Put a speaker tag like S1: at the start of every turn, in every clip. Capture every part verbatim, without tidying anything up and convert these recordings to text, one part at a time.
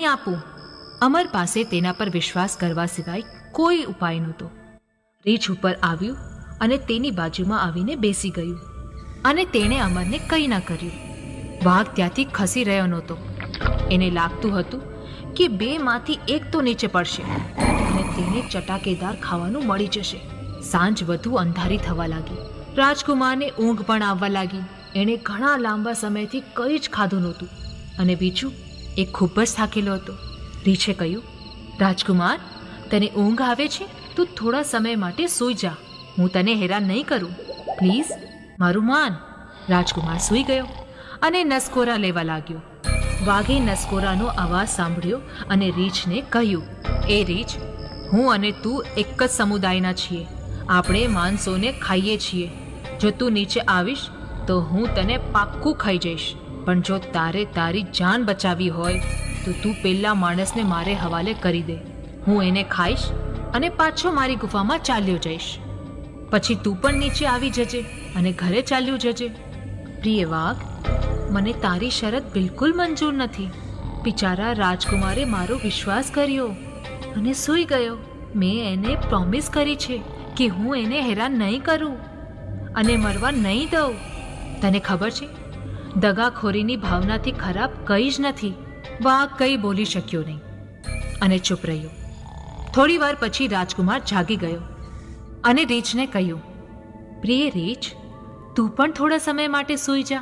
S1: નહીં આપું. અમર પાસે તેના પર વિશ્વાસ કરવા સિવાય કોઈ ઉપાય નહોતો. રીંછ ઉપર આવ્યું અને તેની બાજુમાં આવીને બેસી ગયું અને તેણે અમરને કંઈ ન કર્યું. વાઘ ત્યાંથી ખસી રહ્યો નહોતો. એને લાગતું હતું કે બેમાંથી એક તો નીચે પડશે અને તેને ચટાકેદાર ખાવાનું મળી જશે. સાંજ વધુ અંધારી થવા લાગી. રાજકુમારને ઊંઘ પણ આવવા લાગી. એણે ઘણા લાંબા સમયથી કંઈ જ ખાધું નહોતું અને બીજું એ ખૂબ જ થાકેલો હતો. રીંછે કહ્યું, રાજકુમાર, તને ઊંઘ આવે છે? તું થોડા સમય માટે સૂઈ જા. હું તને હેરાન નહીં કરું. પ્લીઝ, મારું માન. રાજકુમાર સૂઈ ગયો અને નસકોરા લેવા લાગ્યો. વાઘે નસકોરાનો અવાજ સાંભળ્યો અને રીંછને કહ્યું, એ રીંછ, હું અને તું એક જ સમુદાયના છીએ. આપણે માણસોને ખાઈએ છીએ. જો તું નીચે આવીશ તો હું તને પાક્કું ખાઈ જઈશ. પણ જો તારે તારી જાન બચાવવી હોય તો તું પેલા માણસને મારે હવાલે કરી દે. હું એને ખાઈશ અને પાછો મારી ગુફામાં ચાલ્યો જઈશ. પછી તું પણ નીચે આવી જજે અને ઘરે ચાલ્યું જજે. પ્રિય વાઘ, મને તારી શરત બિલકુલ મંજૂર નથી. બિચારા રાજકુમારે મારો વિશ્વાસ કર્યો અને સૂઈ ગયો. મેં એને પ્રોમિસ કરી છે કે હું એને હેરાન નહીં કરું અને મરવા નહીં દઉં. તને ખબર છે, દગાખોરીની ભાવનાથી ખરાબ કંઈ જ નથી. વાઘ કંઈ બોલી શક્યો નહીં અને ચૂપ રહ્યો. થોડી વાર પછી રાજકુમાર જાગી ગયો અને રીંછને કહ્યું, પ્રિય રીંછ, તું પણ થોડા સમય માટે સૂઈ જા.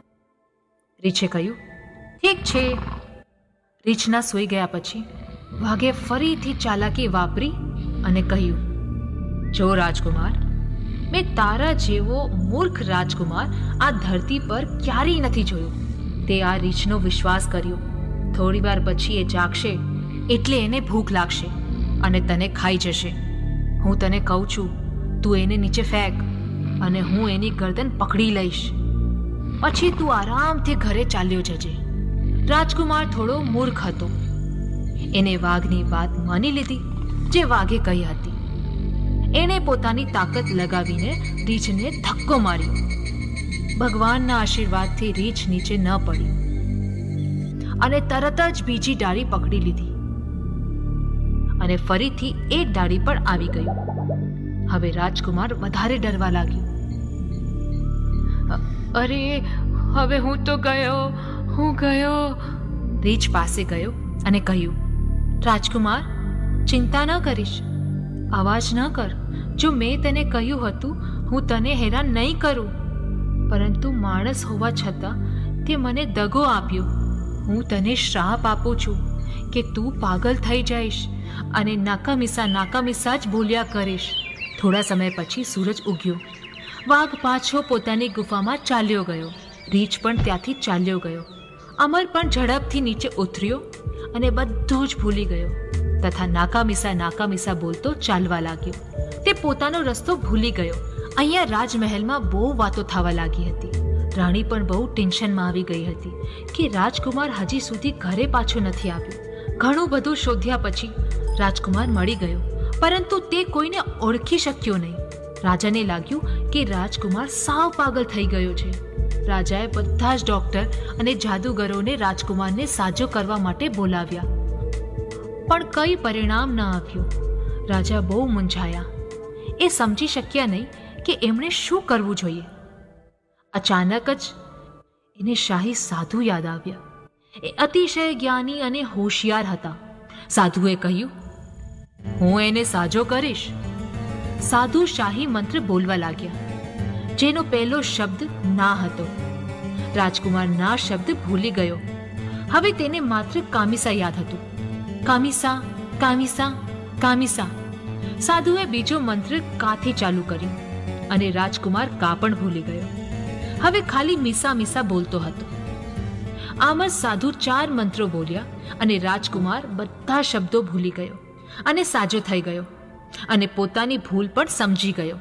S1: રીંછે કહ્યું, ઠીક છે. રીંછના સૂઈ ગયા પછી વાઘે ફરીથી ચાલાકી વાપરી અને કહ્યું, જો રાજકુમાર, મેં તારા જેવો મૂર્ખ રાજકુમાર આ ધરતી પર ક્યારેય નથી જોયો. તે આ રીંછનો વિશ્વાસ કર્યો. થોડી વાર પછી એ જાગશે એટલે એને ભૂખ લાગશે અને તને ખાઈ જશે. હું તને કહું છું, તું એને નીચે ફેંક અને હું એની ગરદન પકડી લઈશ. પછી તું આરામથી ઘરે ચાલ્યો જજે. રાજકુમાર થોડો મૂર્ખ હતો. એને વાઘની વાત માની લીધી જે વાઘે કહી હતી. એણે પોતાની તાકાત લગાવીને રીંછને ધક્કો માર્યો. ભગવાનના આશીર્વાદથી રીંછ નીચે ન પડી અને તરત જ બીજી ડાળી પકડી લીધી અને ફરીથી એ ડાળી પર આવી ગયું. હવે રાજકુમાર વધારે ડરવા લાગ્યો. અરે, હવે હું તો ગયો, હું ગયો. રીંછ પાસે ગયો અને કહ્યું, રાજકુમાર, ચિંતા ન કરીશ, અવાજ ન કર. જો મેં તને કહ્યું હતું હું તને હેરાન નહીં કરું, પરંતુ માણસ હોવા છતાં તે મને દગો આપ્યો. હું તને શ્રાપ આપું છું કે તું પાગલ થઈ જઈશ અને નાકામીસા નાકામીસા જ ભૂલ્યા કરીશ. થોડા સમય પછી સૂરજ ઉગ્યો. વાઘ પાછો પોતાની ગુફામાં ચાલ્યો ગયો. રીંછ પણ ત્યાંથી ચાલ્યો ગયો. અમર પણ ઝડપથી નીચે ઉતર્યો અને બધું જ ભૂલી ગયો તથા નાકામીસા નાકામીસા બોલતો ચાલવા લાગ્યો. તે પોતાનો રસ્તો ભૂલી ગયો. અહીંયા રાજમહેલમાં બહુ વાતો થવા લાગી હતી. રાણી પણ બહુ ટેન્શનમાં આવી ગઈ હતી કે રાજકુમાર હજી સુધી ઘરે પાછો નથી આવ્યો. ઘણું બધું શોધ્યા પછી રાજકુમાર મળી ગયો, પરંતુ તે કોઈને ઓળખી શક્યો નહીં. રાજાને લાગ્યું કે રાજકુમાર સાવ પાગલ થઈ ગયો છે. રાજાએ બધા જ ડોક્ટર અને જાદુગરોને રાજકુમારને સાજો કરવા માટે બોલાવ્યા, પણ કંઈ પરિણામ ન આવ્યું. રાજા બહુ મૂંઝાયા. એ સમજી શક્યા નહીં કે એમણે શું કરવું જોઈએ. અચાનક જ એને શાહી સાધુ યાદ આવ્યા. એ અતિશય જ્ઞાની અને હોશિયાર હતા. સાધુએ કહ્યું, હું એને સાજો કરીશ. સાધુ શાહી મંત્ર બોલવા લાગ્યા, જેનો પહેલો શબ્દ ના હતો. રાજકુમાર ના શબ્દ ભૂલી ગયો. હવે તેને માત્ર કામિસા યાદ હતું. કામિસા, કામિસા, કામિસા. સાધુએ બીજો મંત્ર કાથી ચાલુ કર્યો અને રાજકુમાર કા પણ ભૂલી ગયો. હવે ખાલી મીસા મીસા બોલતો હતો. આમ જ સાધુ ચાર મંત્રો બોલ્યા અને રાજકુમાર બધા શબ્દો ભૂલી ગયો અને સાજો થઈ ગયો અને પોતાની ભૂલ પણ સમજી ગયો.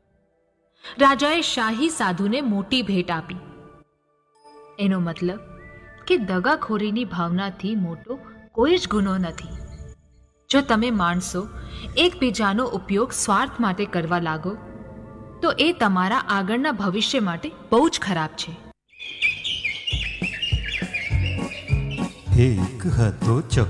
S1: રાજાએ શાહી સાધુને મોટી ભેટ આપી. એનો મતલબ કે દગાખોરીની ભાવનાથી મોટો કોઈ જ ગુનો નથી. જો તમે માણસો એકબીજાનો ઉપયોગ સ્વાર્થ માટે કરવા લાગો તો એ તમારા આગળના ભવિષ્ય માટે બહુ જ ખરાબ છે.
S2: એક હતો